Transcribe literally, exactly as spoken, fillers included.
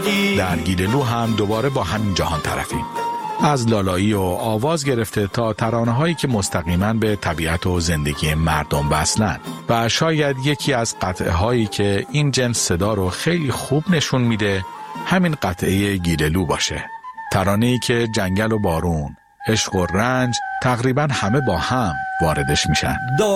در گیللو هم دوباره با همین جهان طرفیم. از لالایی و آواز گرفته تا ترانه هایی که مستقیما به طبیعت و زندگی مردم وصلن و شاید یکی از قطعه هایی که این جنس صدا رو خیلی خوب نشون میده همین قطعه گیللو باشه. ترانه‌ای که جنگل و بارون، عشق و رنج تقریبا همه با هم واردش میشن.